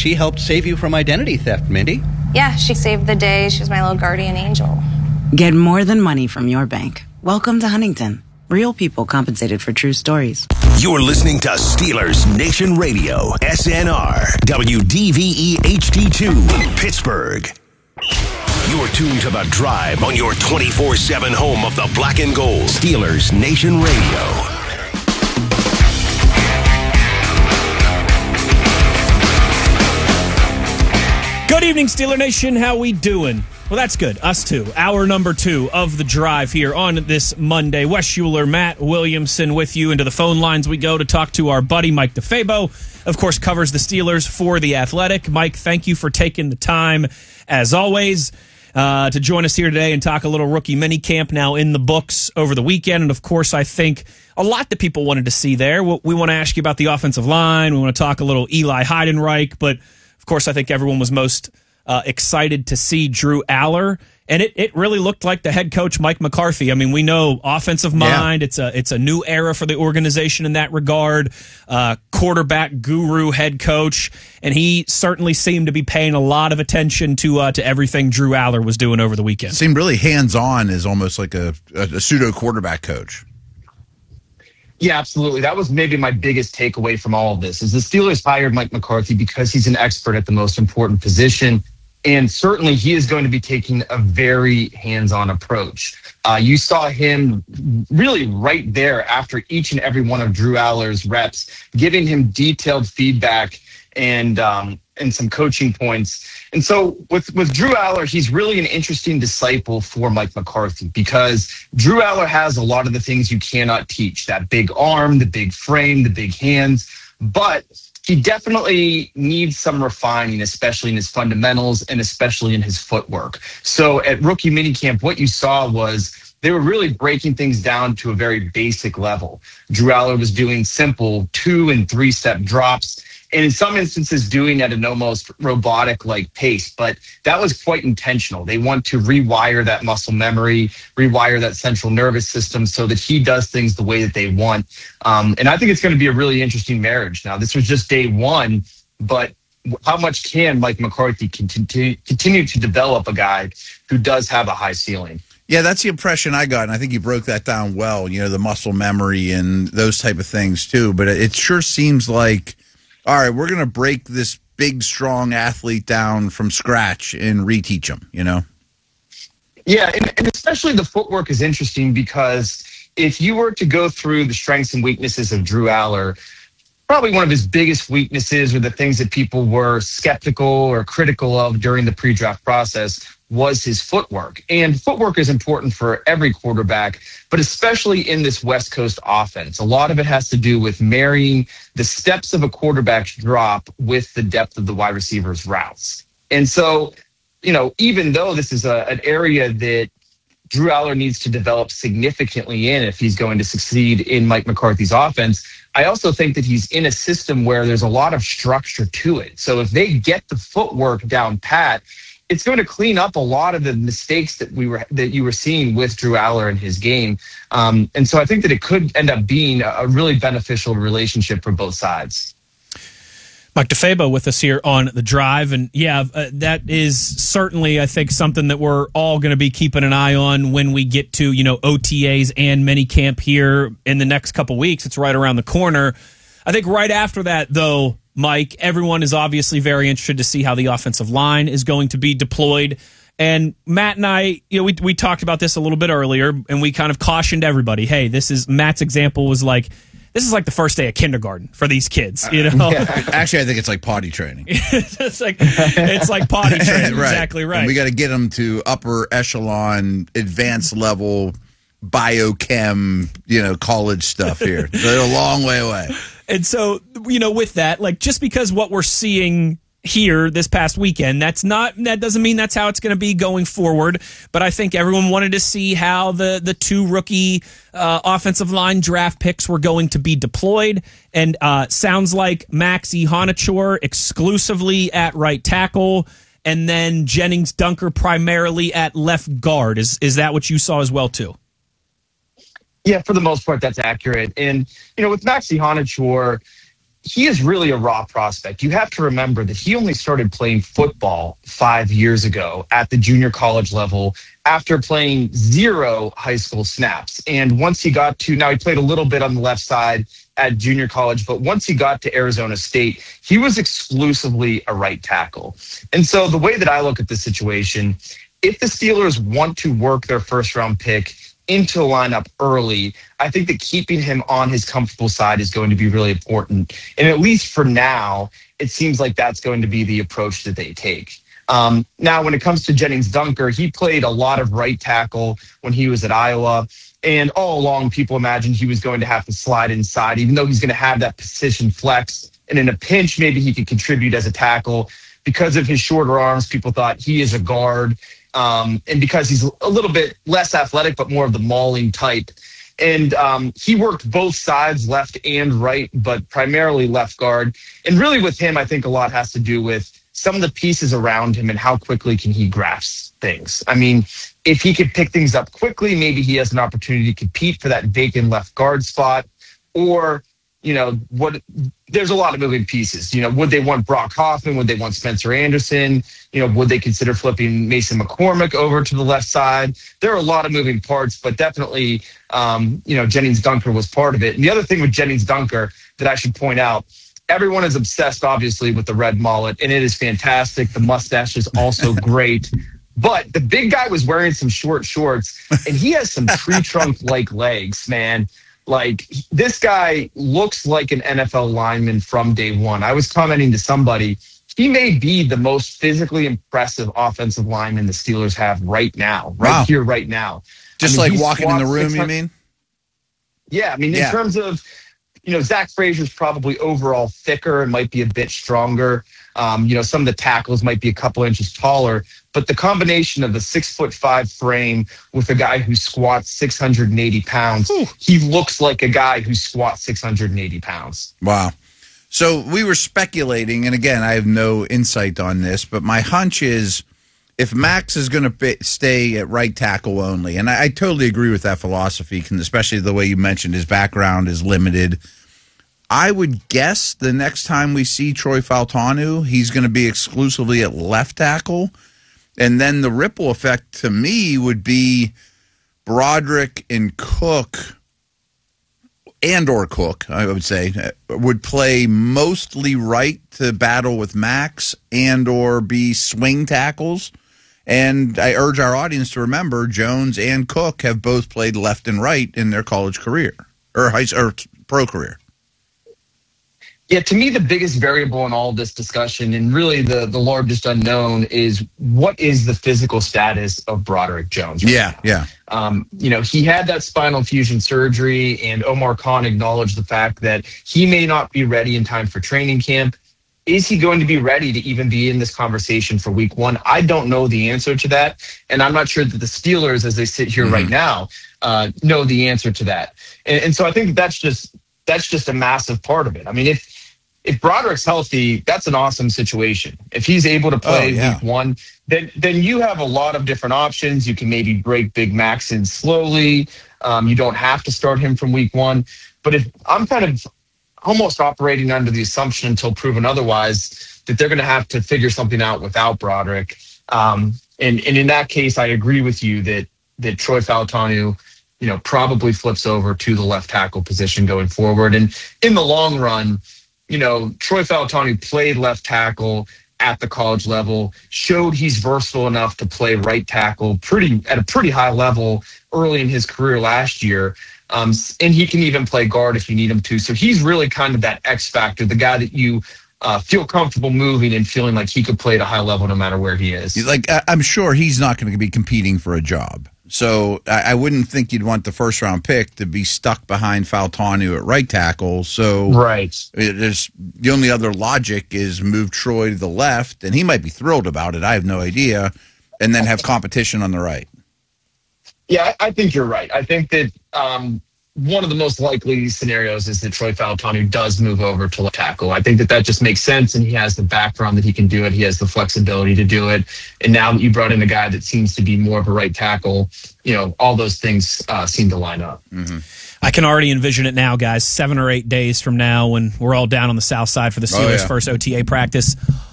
she helped save you from identity theft, Mindy. Yeah, she saved the day. She was my little guardian angel. Get more than money from your bank. Welcome to Huntington. Real people compensated for true stories. You're listening to Steelers Nation Radio, SNR, WDVE HD2, Pittsburgh. You're tuned to The Drive on your 24/7 home of the black and gold. Steelers Nation Radio. Good evening, Steeler Nation. How we doing? Well, that's good. Us too. Hour number 2 of The Drive here on this Monday. Wes Schuler, Matt Williamson with you. Into the phone lines we go to talk to our buddy Mike DeFabo. Of course, covers the Steelers for The Athletic. Mike, thank you for taking the time, as always, to join us here today and talk a little rookie minicamp now in the books over the weekend. And, of course, I think a lot that people wanted to see there. We want to ask you about the offensive line. We want to talk a little Eli Heidenreich. But, of course, I think everyone was most excited to see Drew Aller, and it really looked like the head coach Mike McCarthy. I mean, we know offensive mind. Yeah. It's a new era for the organization in that regard. Quarterback guru head coach, and he certainly seemed to be paying a lot of attention to everything Drew Aller was doing over the weekend. Seemed really hands on, as almost like a pseudo quarterback coach. Yeah, absolutely. That was maybe my biggest takeaway from all of this is the Steelers hired Mike McCarthy because he's an expert at the most important position. And certainly he is going to be taking a very hands-on approach. You saw him really right there after each and every one of Drew Aller's reps, giving him detailed feedback and some coaching points. And so with Drew Aller, he's really an interesting disciple for Mike McCarthy because Drew Aller has a lot of the things you cannot teach, that big arm, the big frame, the big hands, but he definitely needs some refining, especially in his fundamentals and especially in his footwork. So at rookie minicamp, what you saw was they were really breaking things down to a very basic level. Drew Aller was doing simple 2- and 3-step drops, and in some instances doing at an almost robotic-like pace, but that was quite intentional. They want to rewire that muscle memory, rewire that central nervous system so that he does things the way that they want. And I think it's going to be a really interesting marriage. Now, this was just day one, but how much can Mike McCarthy continue to develop a guy who does have a high ceiling? Yeah, that's the impression I got, and I think you broke that down well, the muscle memory and those type of things too. But it sure seems like, all right, we're going to break this big, strong athlete down from scratch and reteach him, Yeah, and especially the footwork is interesting because if you were to go through the strengths and weaknesses of Drew Aller, probably one of his biggest weaknesses or the things that people were skeptical or critical of during the pre-draft process was his footwork. And footwork is important for every quarterback, but especially in this West Coast offense. A lot of it has to do with marrying the steps of a quarterback's drop with the depth of the wide receiver's routes. And so, even though this is an area that Drew Aller needs to develop significantly in if he's going to succeed in Mike McCarthy's offense, I also think that he's in a system where there's a lot of structure to it. So if they get the footwork down pat, it's going to clean up a lot of the mistakes that you were seeing with Drew Aller in his game. And so I think that it could end up being a really beneficial relationship for both sides. Mike DeFabo with us here on The Drive. And that is certainly, I think, something that we're all going to be keeping an eye on when we get to, OTAs and minicamp here in the next couple weeks. It's right around the corner. I think right after that, though, Mike, everyone is obviously very interested to see how the offensive line is going to be deployed. And Matt and I, we talked about this a little bit earlier, and we kind of cautioned everybody, hey, Matt's example was like, this is like the first day of kindergarten for these kids, Yeah. Actually, I think it's like potty training. it's like potty training, right. Exactly right. And we got to get them to upper echelon, advanced level, biochem, college stuff here. They're a long way away. And so, with that, just because what we're seeing here this past weekend, that doesn't mean that's how it's going to be going forward. But I think everyone wanted to see how the 2 rookie offensive line draft picks were going to be deployed. And sounds like Max Ihonachor exclusively at right tackle, and then Jennings Dunker primarily at left guard. Is that what you saw as well, too? Yeah, for the most part, that's accurate. And, with Max Ihonachor, he is really a raw prospect. You have to remember that he only started playing football 5 years ago at the junior college level after playing 0 high school snaps. And once he got to, now he played a little bit on the left side at junior college, but once he got to Arizona State, he was exclusively a right tackle. And so the way that I look at this situation, if the Steelers want to work their first round pick into the lineup early, I think that keeping him on his comfortable side is going to be really important. And at least for now, it seems like that's going to be the approach that they take. Now, when it comes to Jennings Dunker, he played a lot of right tackle when he was at Iowa. And all along, people imagined he was going to have to slide inside, even though he's going to have that position flex. And in a pinch, maybe he could contribute as a tackle. Because of his shorter arms, people thought he is a guard. And because he's a little bit less athletic, but more of the mauling type. And he worked both sides, left and right, but primarily left guard. And really with him, I think a lot has to do with some of the pieces around him and how quickly can he grasp things. I mean, if he could pick things up quickly, maybe he has an opportunity to compete for that vacant left guard spot. Or, there's a lot of moving pieces. Would they want Brock Hoffman? Would they want Spencer Anderson? Would they consider flipping Mason McCormick over to the left side? There are a lot of moving parts, but definitely, Jennings Dunker was part of it. And the other thing with Jennings Dunker that I should point out, everyone is obsessed, obviously, with the red mullet, and it is fantastic. The mustache is also great. But the big guy was wearing some short shorts, and he has some tree trunk-like legs, man. Like, this guy looks like an NFL lineman from day one. I was commenting to somebody, he may be the most physically impressive offensive lineman the Steelers have right now, here, right now. Just like walking in the room, you mean? Yeah, in terms of, Zach Frazier's probably overall thicker and might be a bit stronger. Some of the tackles might be a couple inches taller, but the combination of the 6'5" frame with a guy who squats 680 pounds, he looks like a guy who squats 680 pounds. Wow. So we were speculating, and again, I have no insight on this, but my hunch is if Max is going to stay at right tackle only, and I totally agree with that philosophy, especially the way you mentioned his background is limited. I would guess the next time we see Troy Fautanu, he's going to be exclusively at left tackle. And then the ripple effect to me would be Broderick and Cook, or Cook, I would say, would play mostly right to battle with Max or be swing tackles. And I urge our audience to remember Jones and Cook have both played left and right in their college career or pro career. Yeah, to me, the biggest variable in all of this discussion and really the largest unknown is what is the physical status of Broderick Jones? Yeah. He had that spinal fusion surgery, and Omar Khan acknowledged the fact that he may not be ready in time for training camp. Is he going to be ready to even be in this conversation for week 1? I don't know the answer to that, and I'm not sure that the Steelers, as they sit here right now, know the answer to that. And so I think that's just a massive part of it. I mean, if Broderick's healthy, that's an awesome situation. If he's able to play week 1, then you have a lot of different options. You can maybe break Big Max in slowly. You don't have to start him from week 1. But if I'm kind of almost operating under the assumption until proven otherwise that they're going to have to figure something out without Broderick. And in that case, I agree with you that Troy Fautanu, probably flips over to the left tackle position going forward. And in the long run, Troy Fautanu played left tackle at the college level, showed he's versatile enough to play right tackle at a pretty high level early in his career last year. And he can even play guard if you need him to. So he's really kind of that X factor, the guy that you feel comfortable moving and feeling like he could play at a high level no matter where he is. Like, I'm sure he's not going to be competing for a job. So I wouldn't think you'd want the first-round pick to be stuck behind Fautanu at right tackle. So there's the only other logic is move Troy to the left, and he might be thrilled about it. I have no idea, and then have competition on the right. Yeah, I think you're right. I think that one of the most likely scenarios is that Troy Fautanu does move over to left tackle. I think that just makes sense, and he has the background that he can do it. He has the flexibility to do it. And now that you brought in a guy that seems to be more of a right tackle, all those things seem to line up. Mm-hmm. I can already envision it now, guys. 7 or 8 days from now when we're all down on the south side for the Steelers' first OTA practice.